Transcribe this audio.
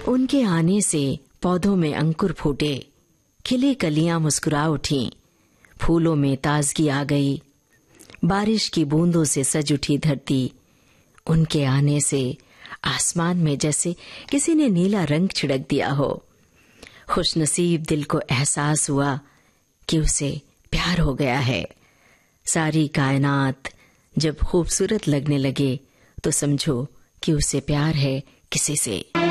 उनके आने से पौधों में अंकुर फूटे, खिली कलियां मुस्कुरा उठीं, फूलों में ताजगी आ गई, बारिश की बूंदों से सज उठी धरती। उनके आने से आसमान में जैसे किसी ने नीला रंग छिड़क दिया हो। खुशनसीब दिल को एहसास हुआ कि उसे प्यार हो गया है। सारी कायनात जब खूबसूरत लगने लगे तो समझो कि उसे प्यार है किसी से।